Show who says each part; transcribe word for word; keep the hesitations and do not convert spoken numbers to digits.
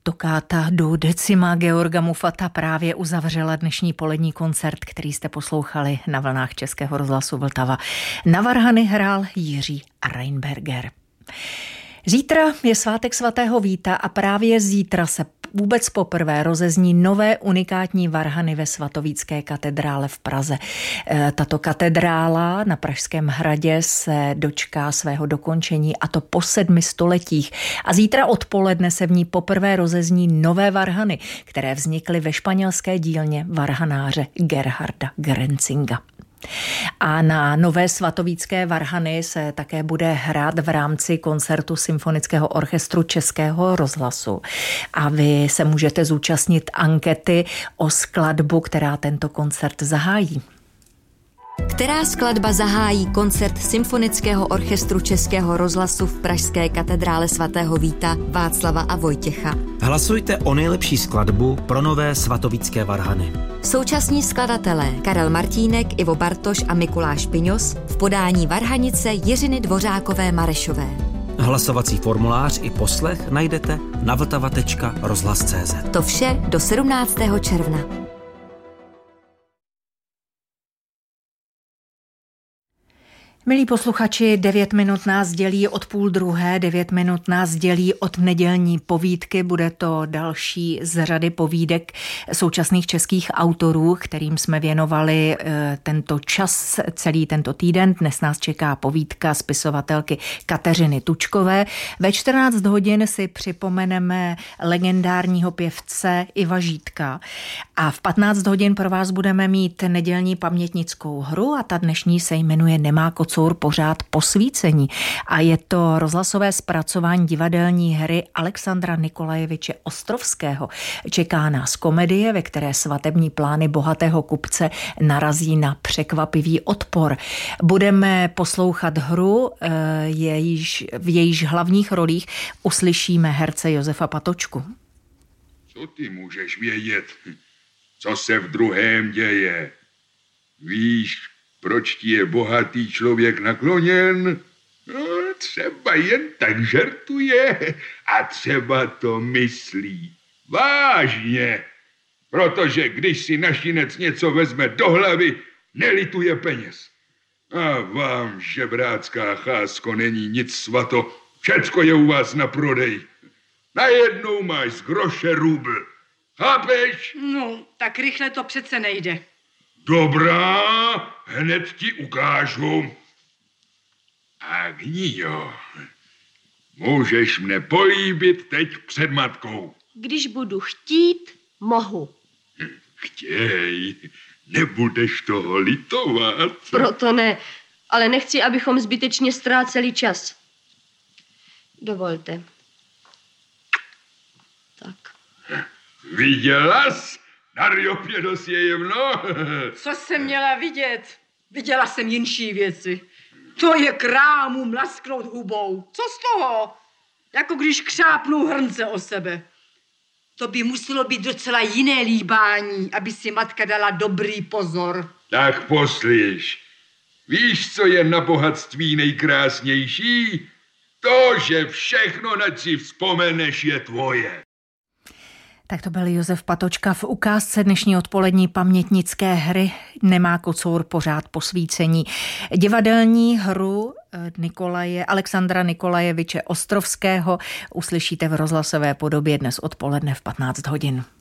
Speaker 1: Tokáta do decima Georga Muffata právě uzavřela dnešní polední koncert, který jste poslouchali na vlnách Českého rozhlasu Vltava. Na varhany hrál Jiří Reinberger. Zítra je svátek svatého Víta a právě zítra se vůbec poprvé rozezní nové unikátní varhany ve svatovícké katedrále v Praze. Tato katedrála na Pražském hradě se dočká svého dokončení, a to po sedmi stoletích. A zítra odpoledne se v ní poprvé rozezní nové varhany, které vznikly ve španělské dílně varhanáře Gerharda Grenzinga. A na nové svatovícké varhany se také bude hrát v rámci koncertu Symfonického orchestru Českého rozhlasu. A vy se můžete zúčastnit ankety o skladbu, která tento koncert zahájí.
Speaker 2: Která skladba zahájí koncert Symfonického orchestru Českého rozhlasu v pražské katedrále svatého Víta, Václava a Vojtěcha?
Speaker 3: Hlasujte o nejlepší skladbu pro nové svatovícké varhany.
Speaker 2: Současní skladatelé Karel Martínek, Ivo Bartoš a Mikuláš Piňos v podání varhanice Jiřiny Dvořákové Marešové.
Speaker 3: Hlasovací formulář i poslech najdete na vltava tečka rozhlas tečka cé zet.
Speaker 2: To vše do sedmnáctého června.
Speaker 1: Milí posluchači, devět minut nás dělí od půl druhé, devět minut nás dělí od nedělní povídky. Bude to další z řady povídek současných českých autorů, kterým jsme věnovali tento čas, celý tento týden. Dnes nás čeká povídka spisovatelky Kateřiny Tučkové. Ve čtrnáct hodin si připomeneme legendárního pěvce Iva Žídka. A v patnáct hodin pro vás budeme mít nedělní pamětnickou hru a ta dnešní se jmenuje Nemá kocour pořád posvícení. A je to rozhlasové zpracování divadelní hry Alexandra Nikolajeviče Ostrovského. Čeká nás komedie, ve které svatební plány bohatého kupce narazí na překvapivý odpor. Budeme poslouchat hru, jejíž, v jejíž hlavních rolích uslyšíme herce Josefa Patočku.
Speaker 4: Co ty můžeš vědět? Co se v druhém děje? Víš, proč ti je bohatý člověk nakloněn? No, třeba jen tak žertuje a třeba to myslí. Vážně. Protože když si našinec něco vezme do hlavy, nelituje peněz. A vám, žebrácká chásko, není nic svato. Všecko je u vás na prodej. Najednou máš z groše rubl. Chápeš?
Speaker 5: No, tak rychle to přece nejde.
Speaker 4: Dobrá, hned ti ukážu. Agnio, můžeš mne políbit teď před matkou.
Speaker 6: Když budu chtít, mohu.
Speaker 4: Chtěj, nebudeš toho litovat.
Speaker 6: Proto ne, ale nechci, abychom zbytečně ztráceli čas. Dovolte. Tak.
Speaker 4: Viděla jsi? Dario Pědosjejevno?
Speaker 5: Co jsem měla vidět? Viděla jsem jinší věci. To je krámu mlasknout hubou. Co z toho? Jako když křápnu hrnce o sebe. To by muselo být docela jiné líbání, aby si matka dala dobrý pozor.
Speaker 4: Tak poslyš. Víš, co je na bohatství nejkrásnější? To, že všechno, na co vzpomeneš, je tvoje.
Speaker 1: Tak to byl Josef Patočka v ukázce dnešní odpolední pamětnické hry Nemá kocour pořád posvícení. Divadelní hru Nikolaje, Alexandra Nikolajeviče Ostrovského uslyšíte v rozhlasové podobě dnes odpoledne v patnáct hodin.